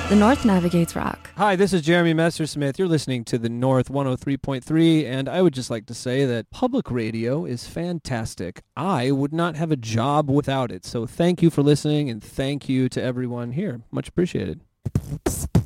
The North navigates rock. Hi, this is Jeremy Messersmith. You're listening to the North 103.3, and I would just like to say that public radio is fantastic. I would not have a job without it. So thank you for listening, and thank you to everyone here. Much appreciated.